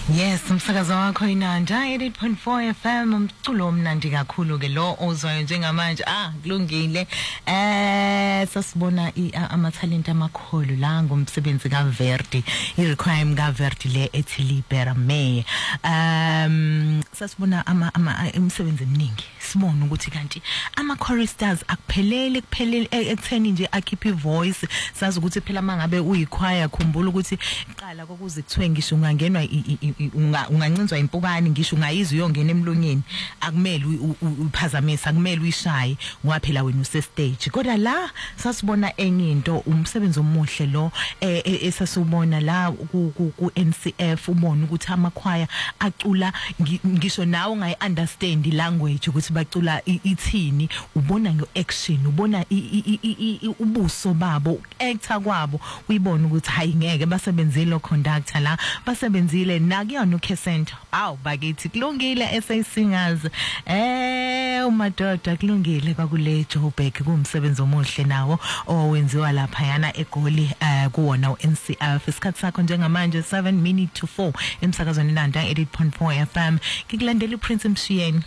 Yes, umsakazo wakho inanda 88.4 FM umculo omnandi kakhulu ke lo ozwayo njengamanje kulungile sasibona amathalenta amakhulu la ngomsebenzi kaVerdi irequiem kaVerdi le ethi Libera Me sasibona imisebenzi eminingi sibona ukuthi kanti ama choristers akuphelele ekutheni nje akhipha ivoice sazi ukuthi phela mangabe uyichoir khumbula ukuthi iqala kokuze kuthiwe ngisho ungangenwa ungancinzwa impukani ngisho ungayizwa uyongena emlonyeni akumele uphazamisa akumele uyishaye ngoba phela wena use stage kodwa la sasibona enye into umsebenzi omuhle lo esasubona la ku NCF ubona ukuthi amakhwaya acula ngisho nawe ungayi understand language ukuthi bacula ithini ubona ngeaction ubona ubuso babo actor kwabo uyibona ukuthi hayi ngeke basebenzile lo conductor la basebenzile nakuyona uKesento bakithi kulungile SA Singers umadoda kulungile kwakule Joburg kumsebenzi omuhle nawo owenziwa lapha yana eGoli kuwona uNCF isikhathi sakho njengamanje 7 minutes to 4 emsakazweni nanda 88.4 FM ngikulandela uPrince Mshiyeni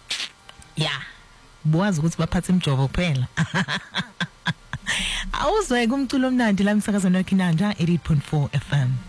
buwazi ukuthi baphathe imjovo kuphela awuzwe kumculo omnandi la emsakazweni wakhe nanda 88.4 FM